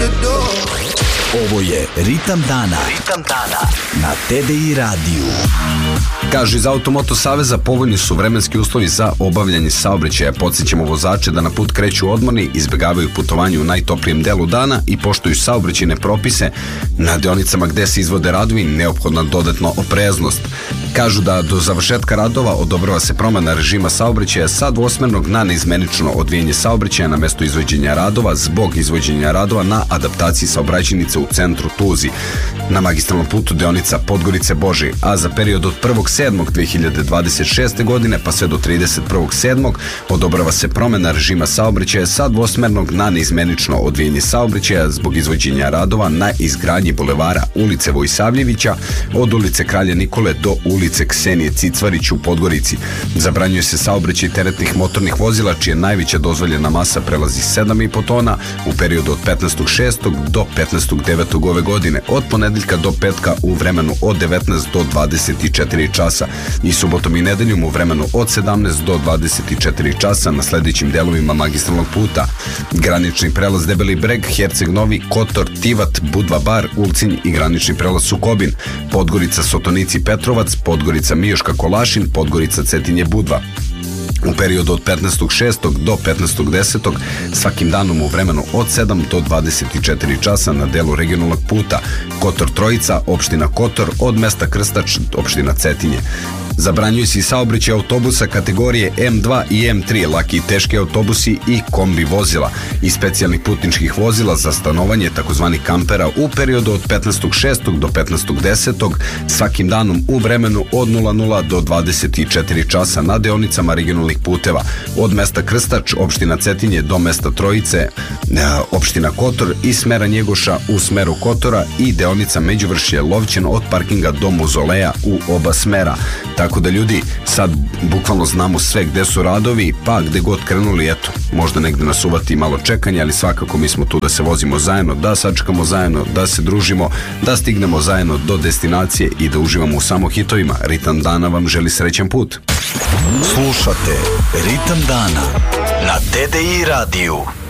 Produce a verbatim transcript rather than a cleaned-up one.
the door. Ovo je Ritam dana. Ritam dana na T D I radiju. Kažu iz Automoto saveza povoljni su vremenski uslovi za obavljanje saobraćaja. Podsjećamo vozače da na put kreću odmorni, izbegavaju putovanje u najtoplijem delu dana i poštuju saobraćajne propise. Na deonicama gde se izvode radovi neophodna dodatna opreznost. Kažu da do završetka radova odobrava se promena režima saobraćaja sa dvosmernog na neizmenično odvijanje saobraćaja na mesto izvođenja radova zbog izvođenja radova na adaptaciji saobraćajnice u centru Tuzi. Na magistralnom putu deonica Podgorice Božej, a za period od prvog sedmog dve hiljade dvadeset šeste. godine pa sve do trideset prvog sedmog odobrava se promena režima saobraćaja sa dvosmernog na neizmenično odvijanje saobraćaja zbog izvođenja radova na izgradnji bulevara ulice Vojsavljevića od ulice Kralja Nikole do ulice Ksenije Cicvarić u Podgorici. Zabranjuje se saobraćaj teretnih motornih vozila čija najveća dozvoljena masa prelazi sedam i po tona u periodu od petnaestog šestog do petnaestog devetog ove godine, od ponedeljka do petka u vremenu od devetnaest do dvadeset četiri časa i subotom i nedeljom u vremenu od sedamnaest do dvadeset četiri časa na sledećim delovima magistralnog puta: granični prelaz Debeli Breg, Herceg Novi, Kotor, Tivat, Budva Bar, Ulcinj i granični prelaz Sukobin, Podgorica Sotonici Petrovac, Podgorica Mijoška Kolašin, Podgorica Cetinje Budva. U periodu od petnaestog šestog do petnaestog desetog svakim danom u vremenu od sedam do dvadeset četiri časa na delu regionalnog puta Kotor Trojica, opština Kotor, od mesta Krstač, opština Cetinje. Zabranjuje se i saobraćaj autobusa kategorije M dva i M tri, laki i teški autobusi i kombi vozila i specijalnih putničkih vozila za stanovanje takozvani kampera u periodu od petnaestog šestog do petnaestog desetog svakim danom u vremenu od nula nula do dvadeset četiri časa na deonicama regionalnih puteva od mesta Krstač, opština Cetinje, do mesta Trojice, opština Kotor i smera Njegoša u smeru Kotora i deonica Međuvršje Lovćen od parkinga do Muzoleja u oba smera. Tako da ljudi, sad bukvalno znamo sve gde su radovi, pa gde god krenuli, eto, možda negde nas uvati malo čekanja, ali svakako mi smo tu da se vozimo zajedno, da sačekamo zajedno, da se družimo, da stignemo zajedno do destinacije i da uživamo u samo hitovima. Ritam dana vam želi srećan put. Slušate Ritam dana na T D I radiju.